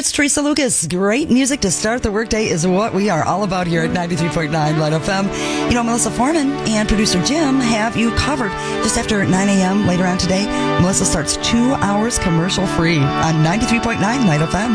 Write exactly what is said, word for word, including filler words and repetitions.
it's Teresa Lucas. Great music to start the workday is what we are all about here at ninety-three point nine Light F M. You know, Melissa Foreman and producer Jim have you covered. Just after nine a.m. later on today, Melissa starts two hours commercial free on ninety-three point nine Light F M.